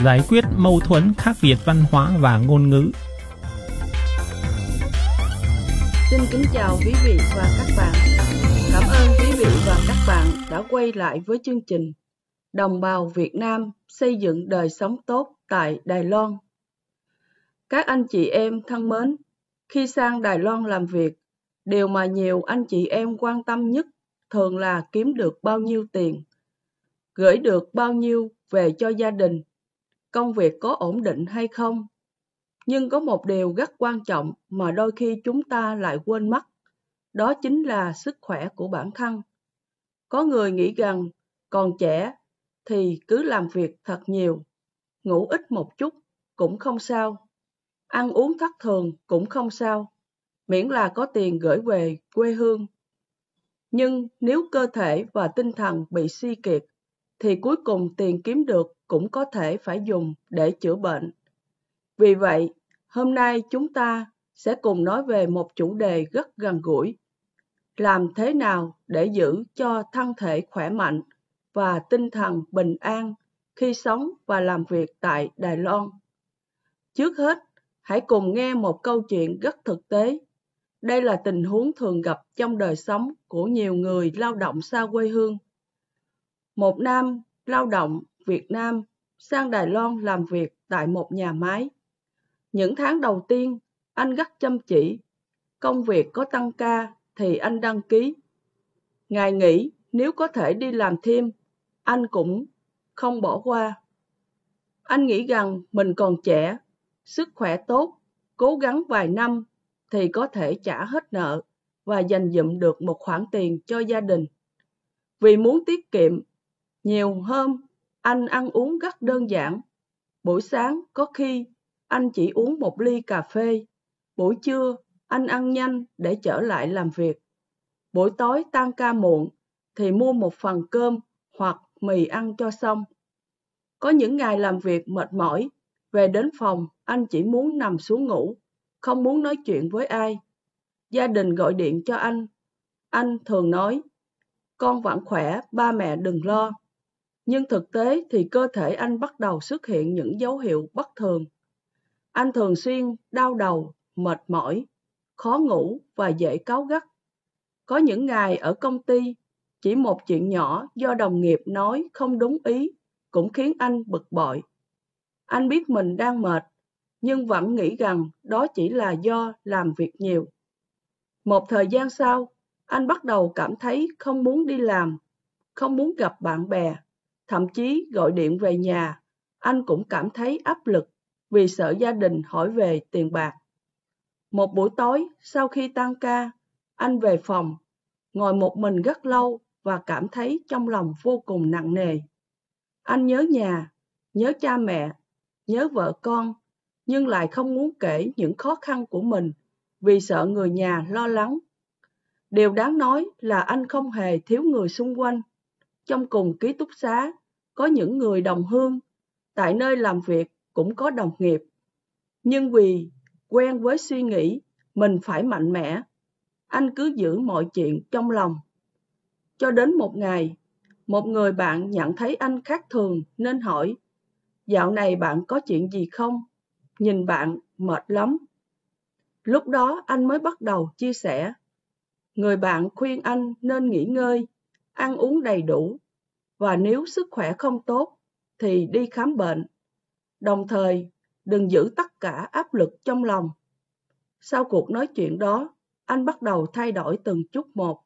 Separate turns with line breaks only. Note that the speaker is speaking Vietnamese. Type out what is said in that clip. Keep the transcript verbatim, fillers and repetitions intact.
giải quyết mâu thuẫn khác biệt văn hóa và ngôn ngữ.
Xin kính chào quý vị và các bạn. Cảm ơn quý vị và các bạn đã quay lại với chương trình Đồng bào Việt Nam xây dựng đời sống tốt tại Đài Loan. Các anh chị em thân mến, khi sang Đài Loan làm việc, điều mà nhiều anh chị em quan tâm nhất thường là kiếm được bao nhiêu tiền, gửi được bao nhiêu về cho gia đình, công việc có ổn định hay không. Nhưng có một điều rất quan trọng mà đôi khi chúng ta lại quên mất, đó chính là sức khỏe của bản thân. Có người nghĩ rằng còn trẻ thì cứ làm việc thật nhiều, ngủ ít một chút cũng không sao, ăn uống thất thường cũng không sao, miễn là có tiền gửi về quê hương. Nhưng nếu cơ thể và tinh thần bị suy kiệt, thì cuối cùng tiền kiếm được cũng có thể phải dùng để chữa bệnh. Vì vậy, hôm nay chúng ta sẽ cùng nói về một chủ đề rất gần gũi. Làm thế nào để giữ cho thân thể khỏe mạnh và tinh thần bình an khi sống và làm việc tại Đài Loan? Trước hết, hãy cùng nghe một câu chuyện rất thực tế. Đây là tình huống thường gặp trong đời sống của nhiều người lao động xa quê hương. Một nam lao động Việt Nam sang Đài Loan làm việc tại một nhà máy. Những tháng đầu tiên, anh rất chăm chỉ. Công việc có tăng ca thì anh đăng ký. Ngày nghỉ nếu có thể đi làm thêm, anh cũng không bỏ qua. Anh nghĩ rằng mình còn trẻ, sức khỏe tốt, cố gắng vài năm thì có thể trả hết nợ và dành dụm được một khoản tiền cho gia đình. Vì muốn tiết kiệm, nhiều hôm anh ăn uống rất đơn giản. Buổi sáng có khi anh chỉ uống một ly cà phê. Buổi trưa anh ăn nhanh để trở lại làm việc. Buổi tối tan ca muộn thì mua một phần cơm hoặc mì ăn cho xong. Có những ngày làm việc mệt mỏi, về đến phòng anh chỉ muốn nằm xuống ngủ, không muốn nói chuyện với ai. Gia đình gọi điện cho anh. Anh thường nói, con vẫn khỏe, ba mẹ đừng lo. Nhưng thực tế thì cơ thể anh bắt đầu xuất hiện những dấu hiệu bất thường. Anh thường xuyên đau đầu, mệt mỏi, khó ngủ và dễ cáu gắt. Có những ngày ở công ty, chỉ một chuyện nhỏ do đồng nghiệp nói không đúng ý cũng khiến anh bực bội. Anh biết mình đang mệt, nhưng vẫn nghĩ rằng đó chỉ là do làm việc nhiều. Một thời gian sau, anh bắt đầu cảm thấy không muốn đi làm, không muốn gặp bạn bè, thậm chí gọi điện về nhà, anh cũng cảm thấy áp lực vì sợ gia đình hỏi về tiền bạc. Một buổi tối, sau khi tan ca, anh về phòng, ngồi một mình rất lâu và cảm thấy trong lòng vô cùng nặng nề. Anh nhớ nhà, nhớ cha mẹ, nhớ vợ con, nhưng lại không muốn kể những khó khăn của mình vì sợ người nhà lo lắng. Điều đáng nói là anh không hề thiếu người xung quanh. Trong cùng ký túc xá, có những người đồng hương, tại nơi làm việc cũng có đồng nghiệp. Nhưng vì quen với suy nghĩ mình phải mạnh mẽ, anh cứ giữ mọi chuyện trong lòng. Cho đến một ngày, một người bạn nhận thấy anh khác thường nên hỏi, dạo này bạn có chuyện gì không? Nhìn bạn mệt lắm. Lúc đó anh mới bắt đầu chia sẻ. Người bạn khuyên anh nên nghỉ ngơi, ăn uống đầy đủ, và nếu sức khỏe không tốt thì đi khám bệnh. Đồng thời, đừng giữ tất cả áp lực trong lòng. Sau cuộc nói chuyện đó, anh bắt đầu thay đổi từng chút một.